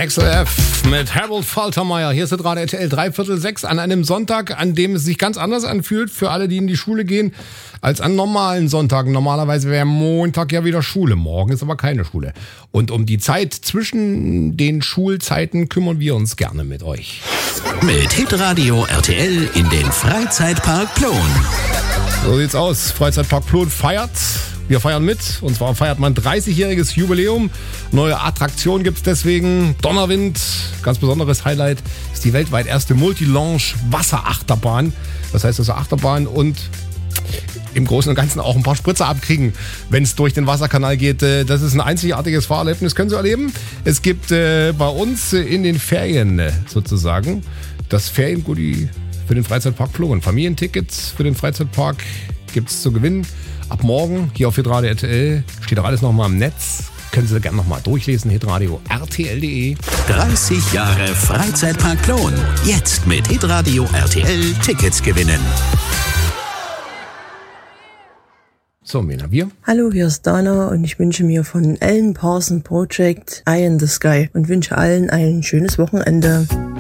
Axel F. mit Harold Faltermeyer. Hier ist es gerade RTL 5:45 an einem Sonntag, an dem es sich ganz anders anfühlt für alle, die in die Schule gehen, als an normalen Sonntagen. Normalerweise wäre Montag ja wieder Schule, morgen ist aber keine Schule. Und um die Zeit zwischen den Schulzeiten kümmern wir uns gerne mit euch. Mit Hitradio RTL in den Freizeitpark Plon. So sieht's aus. Freizeitpark Plon feiert. Wir feiern mit. Und zwar feiert man 30-jähriges Jubiläum. Neue Attraktion gibt's deswegen. Donnerwind. Ganz besonderes Highlight ist die weltweit erste Multi-Launch Wasserachterbahn. Das heißt also Achterbahn und im Großen und Ganzen auch ein paar Spritzer abkriegen, wenn es durch den Wasserkanal geht. Das ist ein einzigartiges Fahrerlebnis, können Sie erleben. Es gibt bei uns in den Ferien sozusagen das Feriengoodie für den Freizeitpark Plon. Familientickets für den Freizeitpark gibt's zu gewinnen. Ab morgen hier auf Hitradio RTL steht auch alles nochmal im Netz. Können Sie gerne nochmal durchlesen, hitradio rtl.de. 30 Jahre Freizeitpark Plon. Jetzt mit Hitradio RTL Tickets gewinnen. So, wen haben wir? Hallo, hier ist Dana und ich wünsche mir von Alan Parsons Project Eye in the Sky und wünsche allen ein schönes Wochenende.